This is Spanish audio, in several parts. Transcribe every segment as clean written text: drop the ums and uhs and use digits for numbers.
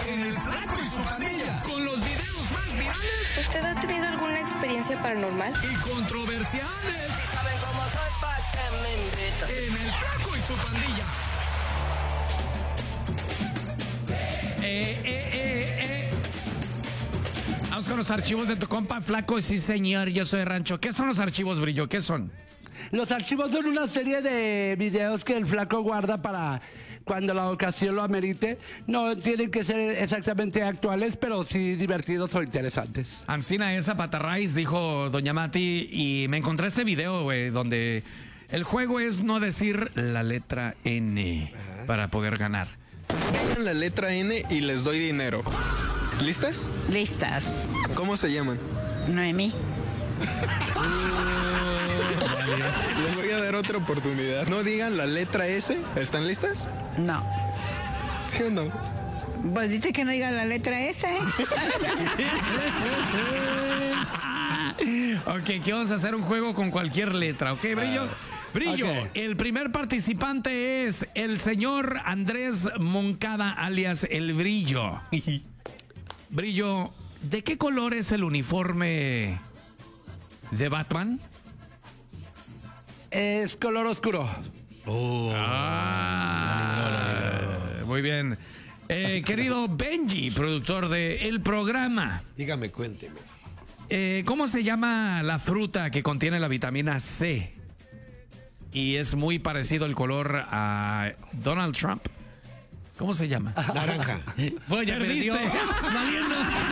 El Flaco y su pandilla, con los videos más virales. ¿Usted ha tenido alguna experiencia paranormal? Y controversiales. Si saben cómo soy, ¿pa' qué me invitan? En El Flaco y su pandilla. Vamos con los archivos de tu compa Flaco. Sí, señor, yo soy Rancho. ¿Qué son los archivos, Brillo? ¿Qué son? Los archivos son una serie de videos que el Flaco guarda para cuando la ocasión lo amerite. No tienen que ser exactamente actuales, pero sí divertidos o interesantes. Ancina esa patarraíz, dijo Doña Mati, y me encontré este video, güey, donde el juego es no decir la letra N para poder ganar. Digan la letra N y les doy dinero. ¿Listas? Listas. ¿Cómo se llaman? Noemí. Les voy a dar otra oportunidad. No digan la letra S. ¿Están listas? No. ¿Sí o no? Pues dice que no diga la letra S. Ok, que vamos a hacer un juego con cualquier letra, ¿ok, Brillo? Brillo, ok. El primer participante es el señor Andrés Moncada, alias El Brillo. Brillo, ¿de qué color es el uniforme de Batman? Es color oscuro. Muy bien. Querido Benji, productor del programa, Dígame, cuénteme. ¿cómo se llama la fruta que contiene la vitamina C? Y es muy parecido el color a Donald Trump. ¿Cómo se llama? Naranja. Pues ya perdió. Valiendo.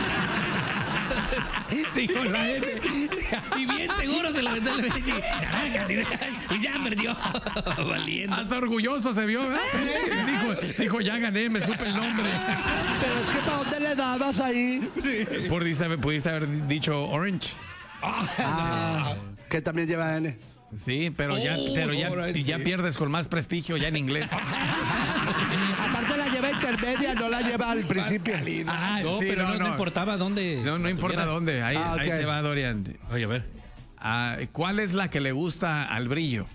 Dijo la N. Y bien seguro se lo metió el Benji. Y ya perdió. Valiendo. Hasta orgulloso se vio, ¿verdad? Dijo, ya gané, me supe el nombre. Pero es que ¿para dónde le dabas ahí? Pudiste haber dicho orange. Que también lleva N. Sí, pero ya pierdes con más prestigio ya en inglés. Aparte la lleva intermedia, no la lleva al principio. Ah, No, sí, pero no importaba dónde. No importa dónde. Ahí, Ah, ok. ahí te va, Dorian. Oye, a ver. ¿Cuál es la que le gusta al Brillo?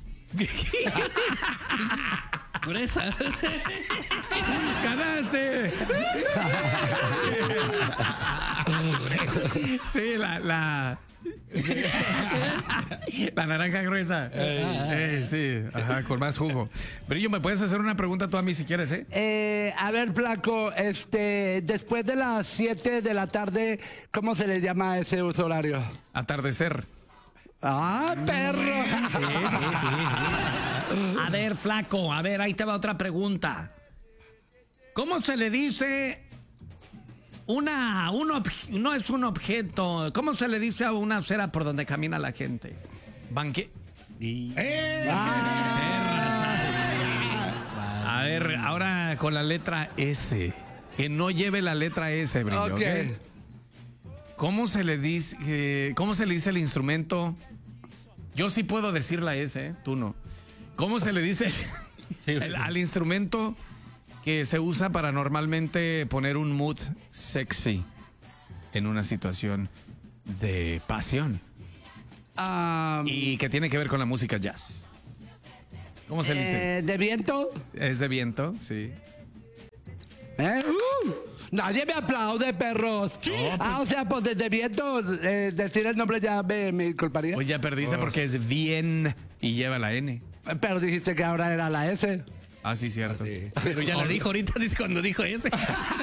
Gruesa. ¡Ganaste! Sí, la naranja gruesa. Sí, ajá, con más jugo. Brillo, ¿me puedes hacer una pregunta tú a mí si quieres, A ver, Flaco, después de las 7 de la tarde, ¿cómo se le llama a ese uso horario? Atardecer. ¡Ah, perro! A ver, Flaco, ahí te va otra pregunta. ¿Cómo se le dice no es un objeto? ¿Cómo se le dice a una acera por donde camina la gente? A ver, ahora con la letra S. Que no lleve la letra S, Brillo. Ok. ¿Ok? ¿Cómo se le dice el instrumento? Yo sí puedo decir la S, tú no. ¿Cómo se le dice al instrumento que se usa para normalmente poner un mood sexy en una situación de pasión? Y que tiene que ver con la música jazz. ¿Cómo se le dice? ¿De viento? Es de viento, sí. Nadie me aplaude, perros. O sea, pues desde viento, decir el nombre ya me culparía. Pues ya perdiste porque es bien y lleva la N. Pero dijiste que ahora era la S. Ah, sí, cierto. Sí. Pero ya la dijo ahorita, dice cuando dijo ese.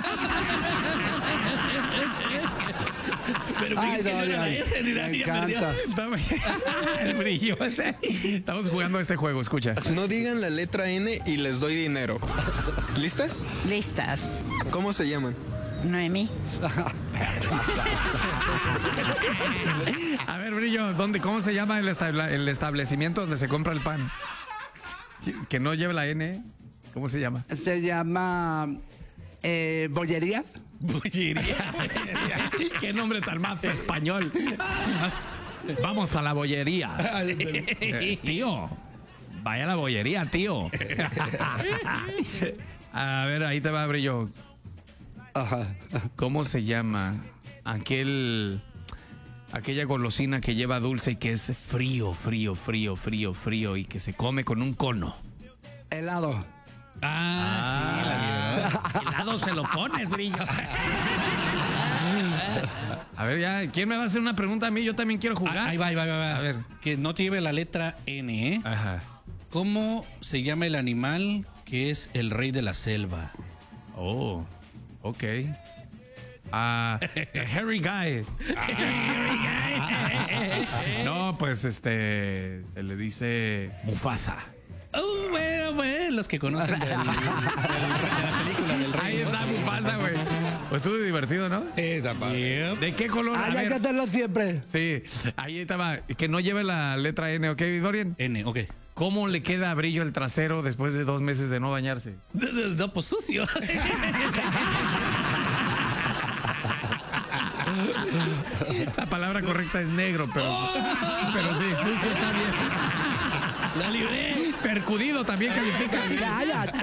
Pero me Ay, dijiste que no era la Dorian, S, ni me la ya perdió. encanta. El Brillo. Estamos jugando este juego, escucha. No digan la letra N y les doy dinero. ¿Listas? Listas. ¿Cómo se llaman? Noemí. A ver, Brillo, ¿cómo se llama el establecimiento donde se compra el pan? Que no lleve la N. ¿Cómo se llama? Se llama bollería. Bollería. Qué nombre tan más español. Vamos a la bollería. Tío, vaya a la bollería, tío. A ver, ahí te va, Brillo. Ajá. ¿Cómo se llama aquella golosina que lleva dulce y que es frío y que se come con un cono? Helado. Sí, la ¿Qué lado se lo pones, brillo? A ver, ya, ¿quién me va a hacer una pregunta a mí? Yo también quiero jugar. Ahí va. A ver. Que no lleve la letra N, ¿eh? Ajá. ¿Cómo se llama el animal que es el rey de la selva? Oh, ok. Harry Guy. No, pues se le dice Mufasa. Oh, bueno, los que conocen de la película del rey. Ahí está Mufasa, güey. Pues estuvo divertido, ¿no? Sí, está padre. ¿De qué color? A Hay que ver. hacerlo siempre. Sí, ahí estaba. Que no lleve la letra N, ¿ok, Dorian? N, ok. ¿Cómo le queda brillo el trasero después de 2 meses de no bañarse? No, pues sucio. La palabra correcta es negro, pero sí, sucio está bien. La libré. Percudido también califica. Cállate.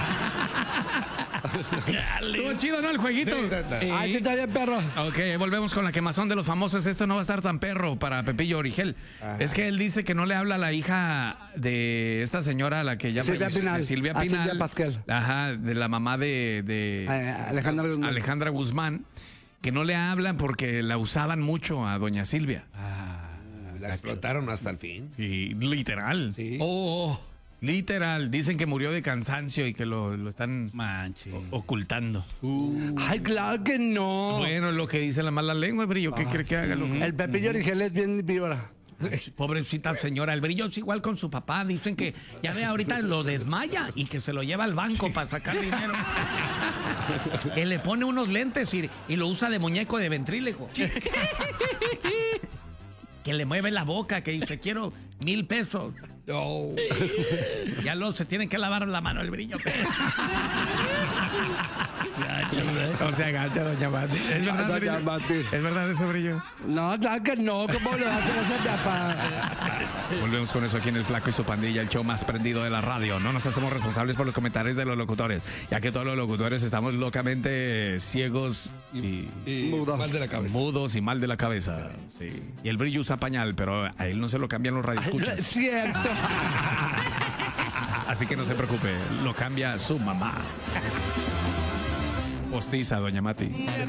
Estuvo chido, ¿no? El jueguito. Sí, está. Ay, que está bien, perro. Ok, volvemos con la quemazón de los famosos. Esto no va a estar tan perro para Pepillo Origel. Es que él dice que no le habla a la hija de esta señora, a la que ya Silvia falleció, Pinal. de Silvia A Pinal. Silvia Pasquel. Ajá, de la mamá de Alejandra Guzmán. Alejandra Guzmán, que no le hablan porque la usaban mucho a doña Silvia. La explotaron hasta el fin. Y literal. Literal. Dicen que murió de cansancio y que lo están Manche. ocultando. Ay, claro que no. Bueno, es lo que dice la mala lengua, Brillo. ¿Qué cree que haga? Loco? El Pepillo Origel es bien víbora. Pobrecita señora, el Brillo es igual con su papá. Dicen que ya ve ahorita lo desmaya y que se lo lleva al banco para sacar dinero. Que le pone unos lentes y lo usa de muñeco de ventríloco. Que le mueve la boca, que dice, quiero 1,000 pesos. No. Ya luego se tiene que lavar la mano el Brillo. No se agacha, doña Mati. ¿Es verdad, Doña Brillo? Mati. ¿Es verdad eso, Brillo? No, claro que no. ¿Cómo le hacen eso a mi papá? Volvemos con eso aquí en El Flaco y su pandilla, el show más prendido de la radio. No nos hacemos responsables por los comentarios de los locutores, ya que todos los locutores estamos locamente ciegos y Mudos. Mal de la cabeza. mudos y mal de la cabeza. Sí. Y el Brillo usa pañal, pero a él no se lo cambian los No radioescuchas. es cierto. Así que no se preocupe, lo cambia su mamá. Postiza, doña Mati.